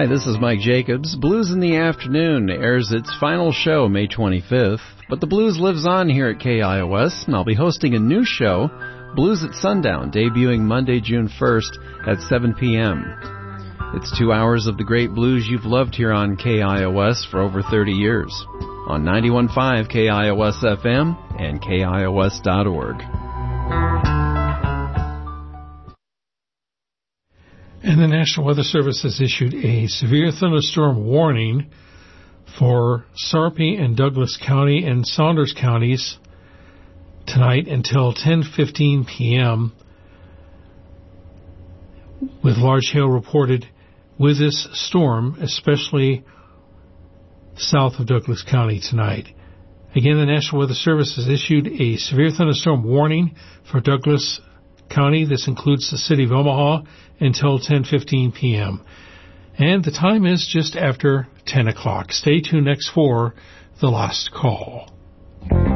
Hi, this is Mike Jacobs. Blues in the Afternoon airs its final show May 25th, but the blues lives on here at KIOS, and I'll be hosting a new show, Blues at Sundown, debuting Monday, June 1st at 7 p.m. It's 2 hours of the great blues you've loved here on KIOS for over 30 years, on 91.5 KIOS FM and KIOS.org. And the National Weather Service has issued a severe thunderstorm warning for Sarpy and Douglas County and Saunders counties tonight until 10:15 p.m. with large hail reported with this storm, especially south of Douglas County tonight. Again, the National Weather Service has issued a severe thunderstorm warning for Douglas County. This includes the city of Omaha until 10:15 p.m. And the time is just after 10 o'clock. Stay tuned next for The Last Call.